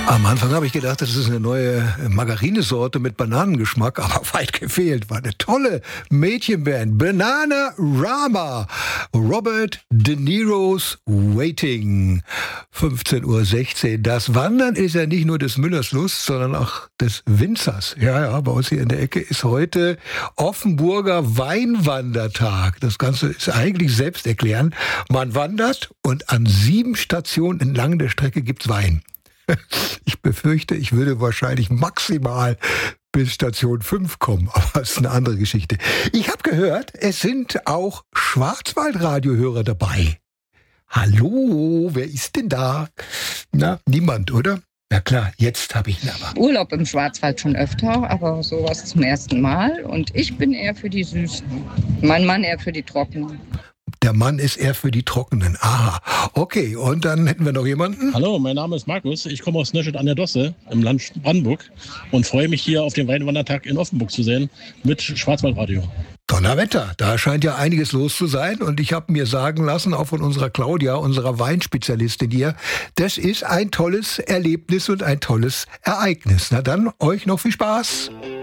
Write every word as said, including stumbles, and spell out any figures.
Am Anfang habe ich gedacht, das ist eine neue Margarinesorte mit Bananengeschmack, aber weit gefehlt. War eine tolle Mädchenband. Bananarama. Robert De Niro's Waiting. fünfzehn Uhr sechzehn. Das Wandern ist ja nicht nur des Müllers Lust, sondern auch des Winzers. Ja, ja, bei uns hier in der Ecke ist heute Offenburger Weinwandertag. Das Ganze ist eigentlich selbsterklärend. Man wandert und an sieben Stationen entlang der Strecke gibt's Wein. Ich befürchte, ich würde wahrscheinlich maximal bis Station fünf kommen, aber das ist eine andere Geschichte. Ich habe gehört, es sind auch Schwarzwaldradiohörer dabei. Hallo, wer ist denn da? Na, niemand, oder? Na klar, jetzt habe ich ihn aber. Urlaub im Schwarzwald schon öfter, aber sowas zum ersten Mal. Und ich bin eher für die Süßen. Mein Mann eher für die Trockenen. Der Mann ist eher für die Trockenen. Aha, okay. Und dann hätten wir noch jemanden. Hallo, mein Name ist Markus. Ich komme aus Nöschet an der Dosse im Land Brandenburg und freue mich hier auf den Weinwandertag in Offenburg zu sehen mit Schwarzwaldradio. Donnerwetter, da scheint ja einiges los zu sein. Und ich habe mir sagen lassen, auch von unserer Claudia, unserer Weinspezialistin hier, das ist ein tolles Erlebnis und ein tolles Ereignis. Na dann, euch noch viel Spaß.